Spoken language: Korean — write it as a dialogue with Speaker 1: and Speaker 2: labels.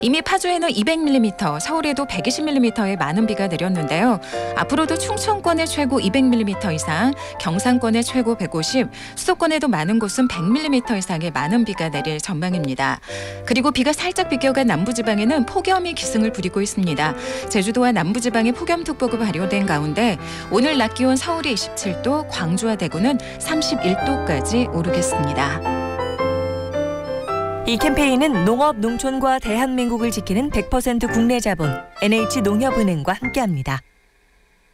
Speaker 1: 이미 파주에는 200mm, 서울에도 120mm의 많은 비가 내렸는데요. 앞으로도 충청권에 최고 200mm 이상, 경상권에 최고 150, 수도권에도 많은 곳은 100mm 이상의 많은 비가 내릴 전망입니다. 그리고 비가 살짝 비껴간 남부지방에는 폭염이 기승을 부리고 있습니다. 제주도와 남부지방에 폭염특보가 발효된 가운데 오늘 낮 기온 서울이 27도, 광주와 대구는 31도까지 오르겠습니다.
Speaker 2: 이 캠페인은 농업, 농촌과 대한민국을 지키는 100% 국내 자본 NH농협은행과 함께합니다.